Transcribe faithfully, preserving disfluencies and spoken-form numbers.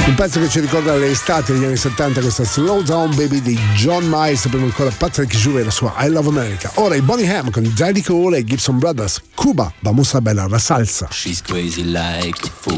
Un pezzo che ci ricorda le estati degli anni settanta, questa Slow Down Baby di John Miles, prima ancora Patrick Juve e la sua I Love America. Ora i Bonnie M con Daddy Cole e Gibson Brothers, Cuba, vamos a bailar la salsa. She's crazy like a fool.